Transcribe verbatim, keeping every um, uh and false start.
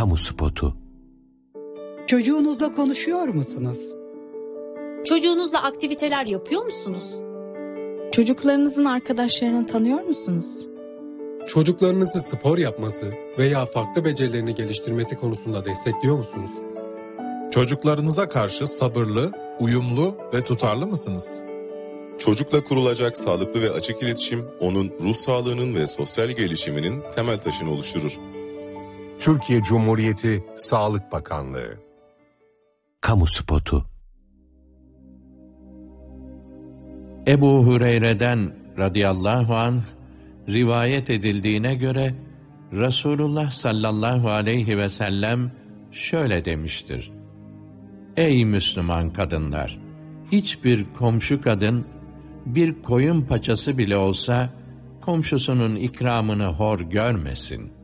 Kamu spotu. Çocuğunuzla konuşuyor musunuz? Çocuğunuzla aktiviteler yapıyor musunuz? Çocuklarınızın arkadaşlarını tanıyor musunuz? Çocuklarınızı spor yapması veya farklı becerilerini geliştirmesi konusunda destekliyor musunuz? Çocuklarınıza karşı sabırlı, uyumlu ve tutarlı mısınız? Çocukla kurulacak sağlıklı ve açık iletişim, onun ruh sağlığının ve sosyal gelişiminin temel taşını oluşturur. Türkiye Cumhuriyeti Sağlık Bakanlığı. Kamu spotu. Ebu Hureyre'den radıyallahu anh rivayet edildiğine göre Resulullah sallallahu aleyhi ve sellem şöyle demiştir: Ey Müslüman kadınlar! Hiçbir komşu kadın bir koyun paçası bile olsa komşusunun ikramını hor görmesin.